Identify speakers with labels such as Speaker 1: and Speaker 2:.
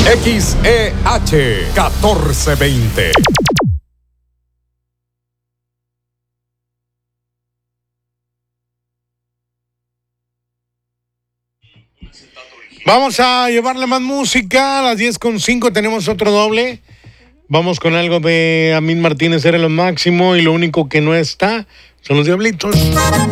Speaker 1: XEH 1420.
Speaker 2: Vamos a llevarle más música. A las 10:05 tenemos otro doble. Vamos con algo de Amín Martínez, Era lo máximo, y lo único que no está son los Diablitos.